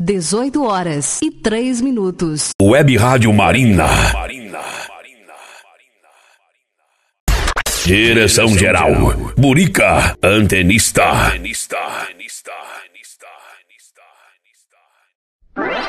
18h03. Web Rádio Marina. Direção geral, Burica, antenista.